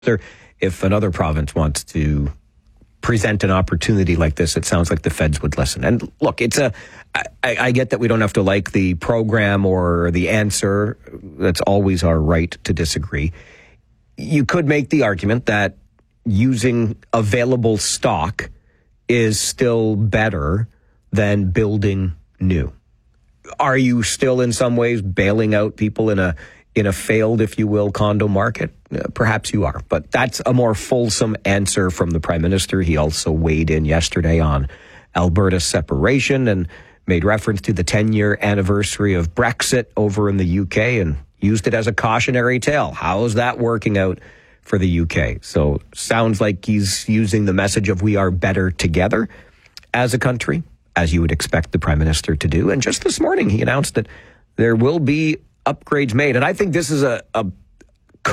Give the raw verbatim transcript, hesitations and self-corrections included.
If another province wants to present an opportunity like this, it sounds like the feds would listen. And look, it's a, I, I get that we don't have to like the program or the answer. That's always our right to disagree. You could make the argument that using available stock is still better than building new. Are you still in some ways bailing out people in a in a failed, if you will, condo market? Uh, perhaps you are, but that's a more fulsome answer from the Prime Minister. He also weighed in yesterday on Alberta's separation and made reference to the ten-year anniversary of Brexit over in the U K and used it as a cautionary tale. How is that working out for the U K? So sounds like he's using the message of we are better together as a country, as you would expect the Prime Minister to do. And just this morning, he announced that there will be upgrades made. And I think this is a, a